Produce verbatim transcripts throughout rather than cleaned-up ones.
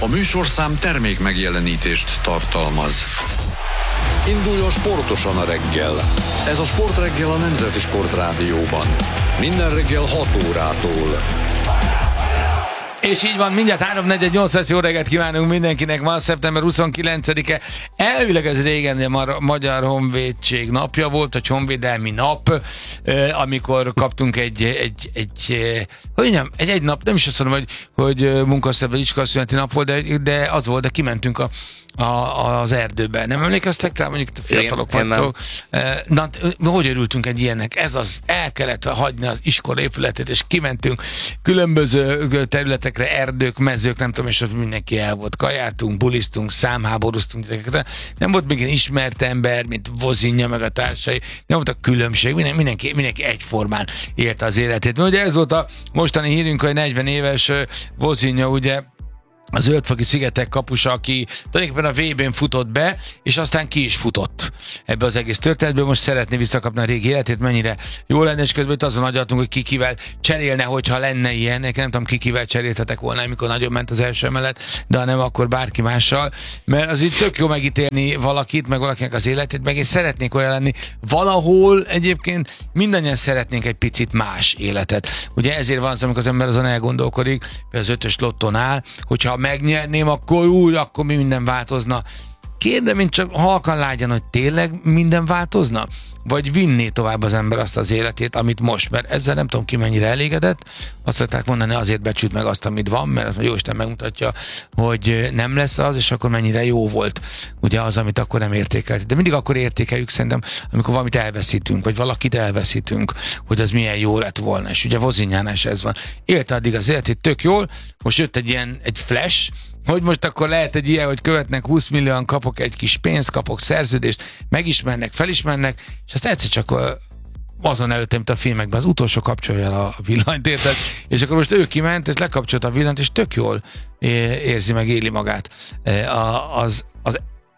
A műsorszám termék megjelenítést tartalmaz. Induljon sportosan a reggel. Ez a Sportreggel a Nemzeti Sportrádióban. Minden reggel hat órától. És így van, mindjárt három negyvennyolc lesz, jó reggelt kívánunk mindenkinek, ma szeptember huszonkilencedike, elvileg ez régen a Magyar Honvédség napja volt, vagy honvédelmi nap, amikor kaptunk egy, egy, egy, hogy nem, egy, egy nap, nem is azt mondom, hogy, hogy munkaszünet vagy iskolaszüneti nap volt, de, de az volt, de kimentünk a A, az erdőbe. Nem emlékeztek rá, mondjuk fiatalok vagytok? Na, hogy örültünk egy ilyennek? Ez az, el kellett hagyni az iskola épületét, és kimentünk különböző területekre, erdők, mezők, nem tudom, és ott mindenki el volt. Kajáltunk, buliztunk, számháborúztunk. Nem volt még ismert ember, mint Vozinja meg a társai. Nem volt a különbség. Minden, mindenki, mindenki egyformán élte az életét. Mert ugye ez volt a mostani hírünk, hogy negyven éves Vozinja, ugye a Zöldfoki szigetek kapusa, aki tulajdonképpen a vé bén futott be, és aztán ki is futott ebbe az egész történetből. Most szeretné visszakapni a régi életét, mennyire jó lenne, és közben itt azon agyaltunk, hogy ki kivel cserélne, hogyha lenne ilyen. Nekem nem tudom, ki kivel cseréltetek volna, amikor nagyon ment az első emelet, de ha nem, akkor bárki mással. Mert az itt tök jó megítélni valakit, meg valakinek az életét, meg én szeretnék olyan lenni. Valahol egyébként mindannyian szeretnénk egy picit más életet. Ugye ezért van az, amikor az ember azon elgondolkodik, például az ötös lottónál, hogyha megnyerném, akkor úgy, akkor mi minden változna. Kérdem én csak halkan lágyan, hogy tényleg minden változna? Vagy vinné tovább az ember azt az életét, amit most? Mert ezzel nem tudom ki mennyire elégedett. Azt szokták mondani, azért becsült meg azt, amit van, mert Jóisten megmutatja, hogy nem lesz az, és akkor mennyire jó volt ugye az, amit akkor nem értékelt. De mindig akkor értékeljük szerintem, amikor valamit elveszítünk, vagy valakit elveszítünk, hogy az milyen jó lett volna. És ugye Vozinjánál is ez van. Élte addig az életét tök jól, most jött egy ilyen, egy flash, hogy most akkor lehet egy ilyen, hogy követnek húsz millióan, kapok egy kis pénzt, kapok szerződést, megismernek, felismernek, és azt egyszer csak azon előttem, mint a filmekben, az utolsó kapcsolja el a villanyt, érted? És akkor most ő kiment, és lekapcsolta a villanyt, és tök jól érzi meg, éli magát az, az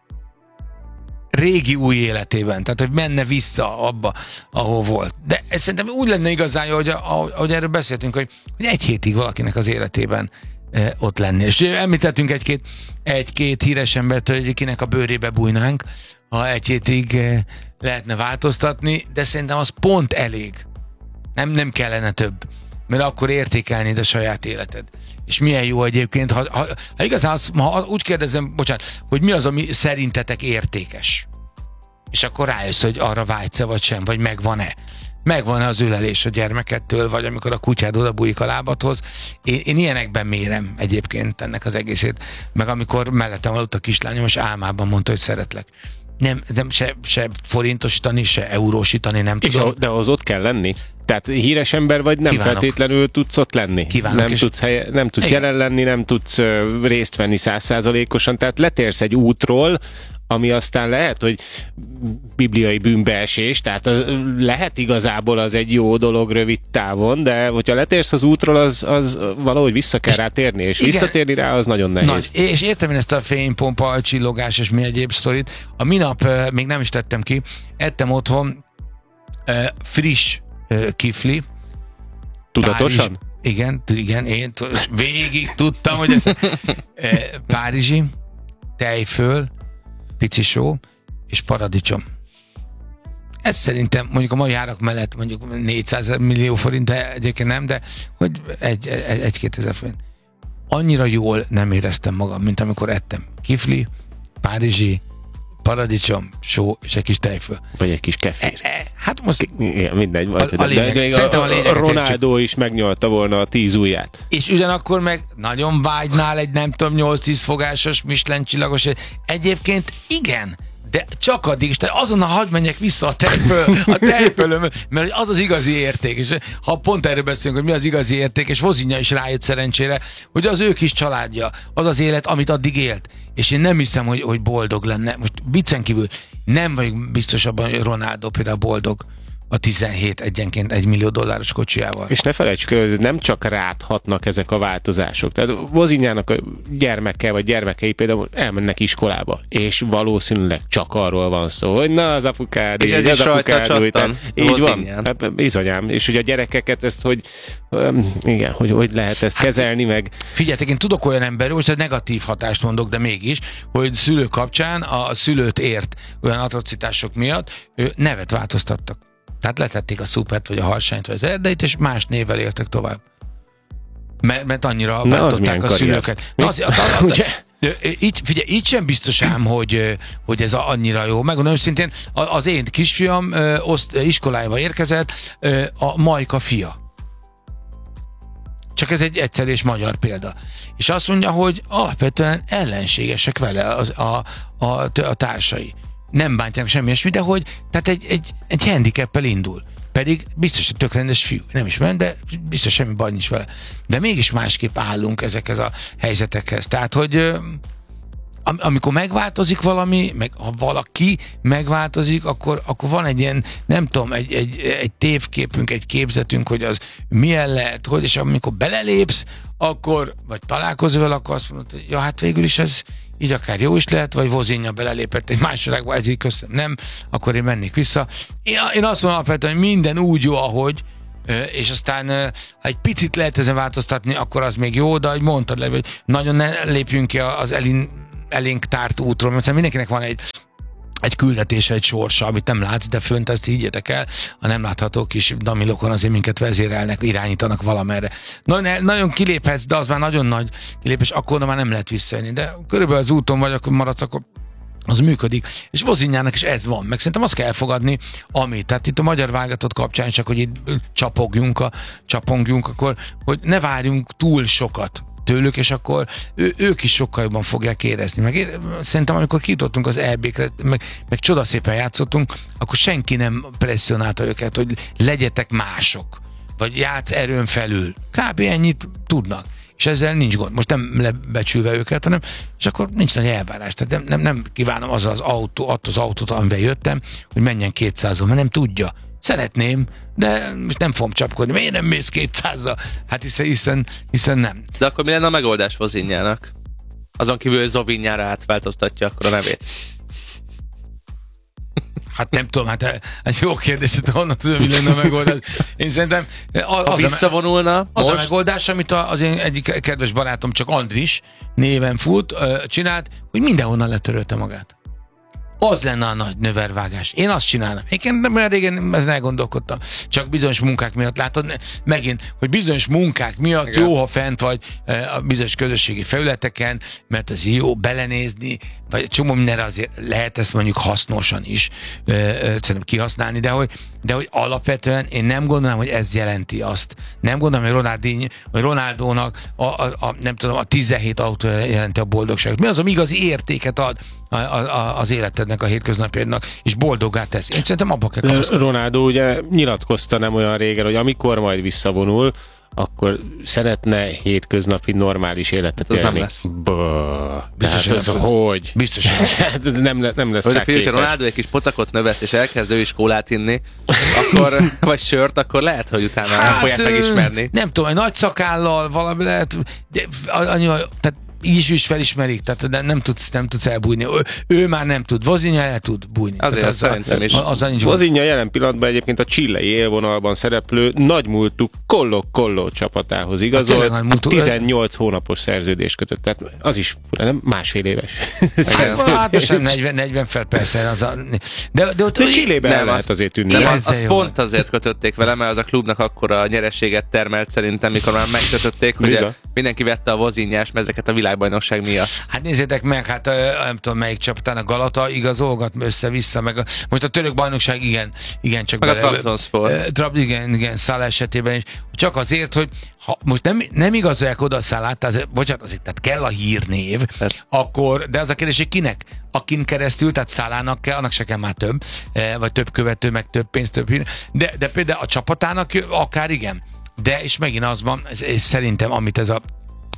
régi új életében, tehát hogy menne vissza abba, ahol volt. De ez szerintem úgy lenne igazán jó, hogy ahogy erről beszéltünk, hogy, hogy egy hétig valakinek az életében ott lenni. És említettünk egy-két, egy-két híres embert, hogy kinek a bőrébe bújnánk, ha egy hétig lehetne változtatni, de szerintem az pont elég. Nem, nem kellene több. Mert akkor értékelnéd a saját életed. És milyen jó egyébként, ha, ha, ha igazán az, ha úgy kérdezem, bocsánat, hogy mi az, ami szerintetek értékes. És akkor rájössz, hogy arra vágysz-e vagy sem, vagy megvan-e. Megvan-e az ölelés a gyermekettől, vagy amikor a kutyád odabújik a lábadhoz. Én, én ilyenekben mérem egyébként ennek az egészét. Meg amikor mellettem aludt a kislányom, és álmában mondta, hogy szeretlek. Nem, nem se, se forintosítani, se eurósítani, nem és tudom. A, de az ott kell lenni. Tehát híres ember vagy, nem Kívánok. Feltétlenül tudsz ott lenni. Kívánok, nem tudsz, helye, nem tudsz jelen lenni, nem tudsz uh, részt venni százszázalékosan. Tehát letérsz egy útról, ami aztán lehet, hogy bibliai bűnbeesés, tehát lehet igazából az egy jó dolog rövid távon, de hogyha letérsz az útról, az, az valahogy vissza kell rá térni, és igen, visszatérni rá az nagyon nehéz. Nagy, és értem én ezt a fénypompa, a csillogás és mi egyéb sztorit. A minap uh, még nem is tettem ki, ettem otthon uh, friss uh, kifli. Tudatosan? Párizs, igen, igen, én végig tudtam, hogy ez uh, párizsi, tejföl, pici só és paradicsom. Ez szerintem mondjuk a mai árak mellett mondjuk négyszáz millió forint, de egyébként nem, de hogy egy, egy, egy-két ezer forint. Annyira jól nem éreztem magam, mint amikor ettem kifli, párizsi, paradicsom, só és egy kis tejföl. Vagy egy kis kefir. E, e, hát most... Igen, mindegy. A, a lényeg. De még a, a, a Ronaldo is megnyalta volna a tíz ujját. És ugyanakkor meg nagyon vágynál egy nem tudom nyolc-tíz fogásos Michelin csillagos. Egyébként igen, de csak addig is, tehát azonnal hadd menjek vissza a tejföl, a tejfölöm, mert az az igazi érték, és ha pont erről beszélünk, hogy mi az igazi érték, és Vozinja is rájött szerencsére, hogy az ő kis családja, az az élet, amit addig élt, és én nem hiszem, hogy, hogy boldog lenne, most viccen kívül nem vagyok biztos abban, hogy Ronaldo például boldog, a tizenhét egyenként egy millió dolláros kocsijával. És ne felejtsük el, hogy nem csak ráthatnak ezek a változások. Tehát Wozniacnak a gyermeke vagy gyermekei például elmennek iskolába, és valószínűleg csak arról van szó, hogy na az apukád, és ez az is rajta apukád, csattan. így van. Hát, bizonyám. És ugye a gyerekeket ezt, hogy um, igen, hogy, hogy lehet ezt hát, kezelni meg. Figyeljetek, én tudok olyan emberről, most egy negatív hatást mondok, de mégis, hogy szülő kapcsán a szülőt ért olyan atrocitások miatt ő nevet változtattak. Tehát letették a Szupert, vagy a Harsányt, vagy az Erdeit, és más névvel éltek tovább. Mert, mert annyira Na, váltották a szülőket. Na, az, az, az, így, figyelj, így sem biztos ám, hogy, hogy ez annyira jó. Megmondom őszintén, az én kisfiam oszt, iskolájába érkezett a Majka fia. Csak ez egy egyszerű és magyar példa. És azt mondja, hogy alapvetően ellenségesek vele az, a, a, a társai. Nem bántják semmi ilyesmi, de hogy tehát egy, egy, egy handicappel indul. Pedig biztos, hogy tök rendes fiú. Nem is ment, de biztos semmi baj nincs vele. De mégis másképp állunk ezekhez a helyzetekhez. Tehát, hogy am, amikor megváltozik valami, meg ha valaki megváltozik, akkor, akkor van egy ilyen, nem tudom, egy, egy, egy tévképünk, egy képzetünk, hogy az milyen lehet, hogy, és amikor belelépsz, akkor, vagy találkozol vele, akkor azt mondod, hogy ja, hát végül is ez így akár jó is lehet, vagy Wozniak belelépett egy másodikba, ezért köszönöm, nem, akkor én mennék vissza. Én, én azt mondom alapvetően, hogy minden úgy jó, ahogy, és aztán ha egy picit lehet ezen változtatni, akkor az még jó, de ahogy mondtad le, hogy nagyon ne lépjünk ki az elin, elénk tárt útról, mert mindenkinek van egy egy küldetése, egy sorsa, amit nem látsz, de fönt ezt higgyetek el, a nem látható kis damilokon azért minket vezérelnek, irányítanak valamerre. Nagyon, nagyon kiléphetsz, de az már nagyon nagy kilépés, akkor már nem lehet visszajönni, de körülbelül az úton vagy, akkor maradsz, akkor az működik. És Wozniaknak is ez van, meg szerintem azt kell elfogadni, amit. Tehát itt a magyar válogatott kapcsán csak, hogy itt csapogjunk, a, csapongjunk, akkor, hogy ne várjunk túl sokat tőlük, és akkor ő, ők is sokkal jobban fogják érezni. Meg én, szerintem, amikor kijutottunk az é bé-kre, meg, meg csodaszépen játszottunk, akkor senki nem presszionálta őket, hogy legyetek mások, vagy játsz erőn felül. Kb. Ennyit tudnak. És ezzel nincs gond. Most nem lebecsülve őket, hanem, és akkor nincs nagy elvárás. Tehát nem, nem, nem kívánom az az autó, attól az autót, amivel jöttem, hogy menjen kétszázon, mert nem tudja. Szeretném, de most nem fogom csapkodni. Miért nem mész kétszázzal? Hát hiszen, hiszen, hiszen nem. De akkor mi lenne a megoldás Wozniaknak? Azon kívül, hogy Zovinjára átváltoztatja akkor a nevét. Hát nem tudom, hát egy jó kérdés, hogy honnan tudom, mi lenne a megoldás. Én szerintem az, ha visszavonulna, az most... a megoldás, amit az én egyik kedves barátom, csak Andris néven fut, csinált, hogy mindenhonnan letörölte magát. Az lenne a nagy növervágás. Én azt csinálnám. Én nem régen ezen elgondolkodtam. Csak bizonyos munkák miatt látod, megint, hogy bizonyos munkák miatt igen. Jó, ha fent vagy a bizonyos közösségi felületeken, mert ez jó belenézni, vagy csomó mindenre azért lehet ezt mondjuk hasznosan is szerintem kihasználni, de hogy, de hogy alapvetően én nem gondolom, hogy ez jelenti azt. Nem gondolom, hogy Ronaldinho, vagy Ronaldónak a, a, a, nem tudom, a tizenhét autó jelenti a boldogságot. Mi az, ami igazi értéket ad a, a, az életednek, a hétköznapjaidnak, és boldoggá tesz. Én szerintem abba kell kapaszkodni. Ronaldo ugye nyilatkozta nem olyan régen, hogy amikor majd visszavonul, akkor szeretne hétköznapi normális életet élni. Ez nem lesz. Bă, biztos, ez hogy? Biztos, nem, nem lesz rá képes. Ha Ronaldo egy kis pocakot növeszt, és elkezd ő is kólát inni, akkor, vagy sört, akkor lehet, hogy utána hát, nem fogják megismerni. Nem tudom, egy nagy szakállal valami lehet, de annyi, tehát így is felismerik, tehát nem, nem, tudsz, nem tudsz elbújni. Ő, ő már nem tud. Wozniak el tud bújni. Azért az szerintem is. Az Wozniak jelen pillanatban egyébként a chilei élvonalban szereplő nagymúltú Colo-Colo csapatához igazolt, tizennyolc hónapos szerződést kötött. Tehát az is nem másfél éves. Hát negyven, negyven fel persze. Az a, de, de, ott, de Chilében el lehet azért tűnni. Nem, az, az pont azért kötötték vele, mert az a klubnak akkora nyereséget termelt szerintem, mikor már megkötötték, hogy mindenki vette a Wozniak ezeket a világbajnokság miatt. Hát nézzétek meg, hát nem tudom melyik csapatán a Galata igazolgat össze-vissza, meg a, most a török bajnokság igen, igen csak meg bele, a Trabzonspor. Trab, igen, igen, Salah esetében is. Csak azért, hogy ha most nem, nem igazolják oda a Salát, tehát, bocsánat, azért, tehát kell a hírnév, Persze. akkor, de az a kérdés, hogy kinek? Akin keresztül, tehát Salahnak kell, annak se kell már több, vagy több követő, meg több pénz, több hír, de, de például a csapatának akár igen. De, és megint az van, ez, ez szerintem, amit ez a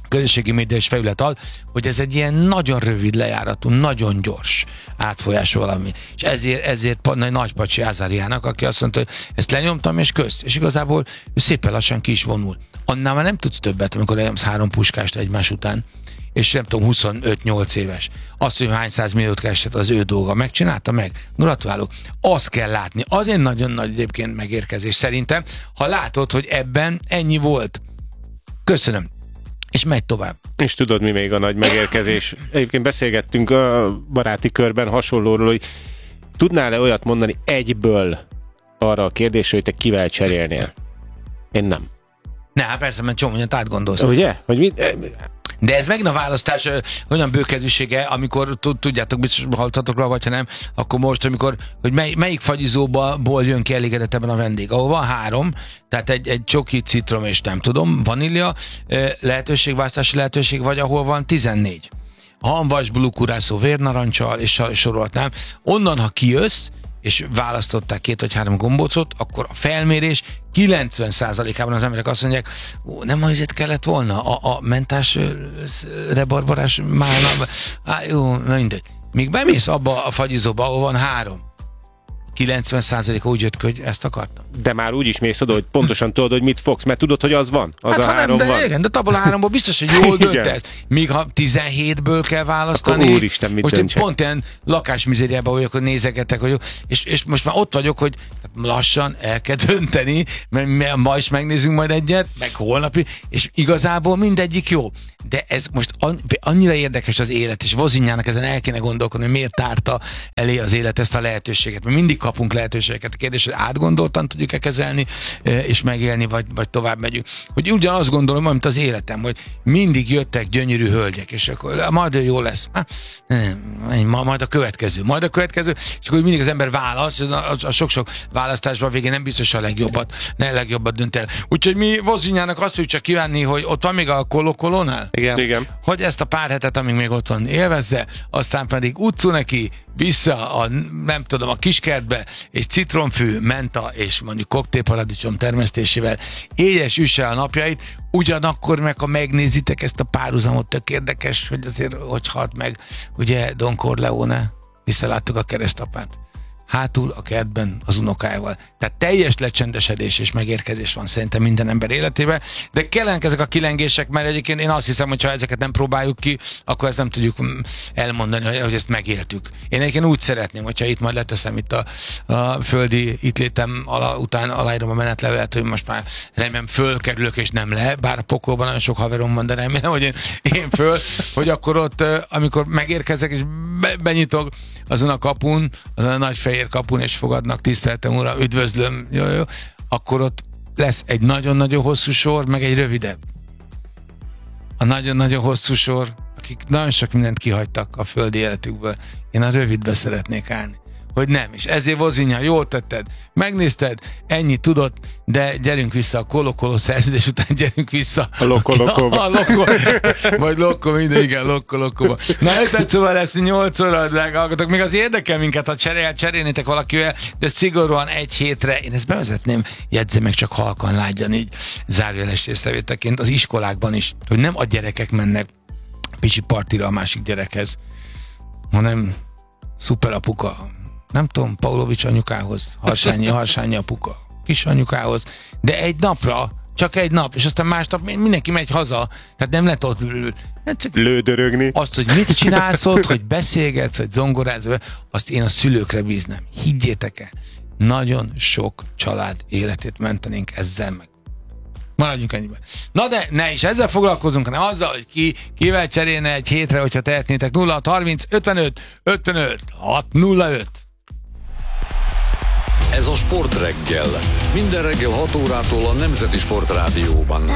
közösségi médiás felület ad, hogy ez egy ilyen nagyon rövid lejáratú, nagyon gyors átfolyás valami. És ezért, ezért nagy Pacsi Ázáriának, aki azt mondta, hogy ezt lenyomtam, és közt. És igazából ő szépen lassan ki is vonul. Annál már nem tudsz többet, amikor lenyomsz három puskást egymás után, és nem tudom, huszonöt-nyolc éves. Azt, hogy hány száz milliót keresett, az ő dolga. Megcsinálta meg? Gratulálok. Azt kell látni. Az egy nagyon nagy egyébként megérkezés szerintem, ha látod, hogy ebben ennyi volt. Köszönöm. És megy tovább. És tudod, mi még a nagy megérkezés? Egyébként beszélgettünk a baráti körben hasonlóról, hogy tudnál-e olyat mondani egyből arra a kérdésre, hogy te kivel cserélnél? Én nem. Ne, hát persze, mert csomóan átgondolsz. Ugye? Hogy mit? De ez megint a választás olyan bőkezűsége, amikor tudjátok, biztos hallottatok rá, vagy ha nem, akkor most, amikor, hogy mely, melyik fagyizóból jön ki elégedettebben a vendég. Ahol van három, tehát egy, egy csoki, citrom és nem tudom, vanília lehetőség, választási lehetőség, vagy ahol van tizennégy. Hanvas, blukurászó, vérnarancsal, és sorolhatnám. Onnan, ha kijössz, és választották két vagy három gombócot, akkor a felmérés kilencven százalékában az emberek azt mondják, ó, nem azért kellett volna a, a mentás rebarbarás málna, á, jó, mindegy. Míg bemész abba a fagyizóba, ahol van három, kilencven százalék úgy jött, hogy ezt akartam. De már úgy is mész oda, hogy pontosan tudod, hogy mit fogsz, mert tudod, hogy az van. Az hát, a három nem, de van. Igen, de abból a háromból biztos, hogy jól döntesz. Míg ha tizenhétből kell választani. Akkor úristen, mit most én döntsek? pont ilyen lakásmizériában vagyok, hogy nézegetek, hogy és, és most már ott vagyok, hogy lassan el kell dönteni, mert ma is megnézzünk majd egyet, meg holnapi, és igazából mindegyik jó. De ez most annyira érdekes az élet, és Vozinjának ezen el kéne gondolkodni, hogy miért tárta elé az élet ezt a lehetőséget. Mert mindig kapunk lehetőségeket. A kérdés, hogy átgondoltan tudjuk-e kezelni, és megélni, vagy, vagy tovább megyünk. Hogy ugyanazt gondolom, mint az életem, hogy mindig jöttek gyönyörű hölgyek, és akkor majd jó lesz. Nem, nem, majd a következő, majd a következő, és akkor mindig az ember válasz, a sok-sok választásban végén nem biztos a legjobbat, ne a legjobbat dönt el. Úgyhogy mi Vozinjának azt tudjuk csak kívánni, hogy ott van még a kolokolónál, Igen. Igen. hogy ezt a pár hetet, amíg még ott van, élvezze, aztán pedig utcú neki, vissza a, nem tudom, a kiskertbe, és citromfű, menta, és mondjuk koktélparadicsom termesztésével égyes üsse a napjait, ugyanakkor meg, ha megnézitek ezt a párhuzamot, tök érdekes, hogy azért hogy halt meg, ugye Don Corleone, visszaláttuk a keresztapát. Hátul a kertben az unokájával. Tehát teljes lecsendesedés és megérkezés van szerintem minden ember életében, de kellenek ezek a kilengések, mert egyébként én azt hiszem, hogy ha ezeket nem próbáljuk ki, akkor ezt nem tudjuk elmondani, hogy, hogy ezt megéltük. Én egyébként úgy szeretném, hogyha itt majd leteszem itt a, a földi itt létem ala, után aláírom a menetlevelet, hogy most már remélem fölkerülök és nem le, bár a pokolban nagyon sok haverom van, de remélem, hogy én, én föl, hogy akkor ott, amikor megérkezek és be, benyitok azon a kapun, azon a nagy fehér kapun, és fogadnak, tiszteltem uram, üdvözlöm, jó, jó, akkor ott lesz egy nagyon-nagyon hosszú sor, meg egy rövidebb. A nagyon-nagyon hosszú sor, akik nagyon sok mindent kihagytak a földi életükből, én a rövidbe szeretnék állni. Hogy nem, és ezért Vozinja, jól tetted, megnézted, ennyit tudott, de gyerünk vissza a kolokoló szerződés után, gyerünk vissza a lokolokóba. A lokó, vagy lokó, minden, igen, lokó-lokóba. Na, öt szóval lesz nyolc óra, meghallgatok. Még az érdekel minket, ha cserél, cserélnétek valakivel, de szigorúan egy hétre, én ezt bevezetném, jegyzem meg csak halkan lágyan így, zárójeles észrevételként az iskolákban is, hogy nem a gyerekek mennek picsi partira a másik gyerekhez, hanem szuperapuka, nem tudom, Paulovics anyukához, Harsányi, Harsányi apuka, kis anyukához, de egy napra, csak egy nap, és aztán másnap mindenki megy haza, tehát nem lehet ott lődörögni. Azt, hogy mit csinálsz ott, hogy beszélgetsz, hogy zongorázz, azt én a szülőkre bíznám. Higgyétek el, nagyon sok család életét mentenénk ezzel meg. Maradjunk ennyiben. Na de ne is ezzel foglalkozunk, hanem azzal, hogy ki, kivel cserélne egy hétre, hogyha tehetnétek. nulla hat harminc ötvenöt ötvenöt hat nulla öt. Ez a Sportreggel. Minden reggel hat órától a Nemzeti Sportrádióban.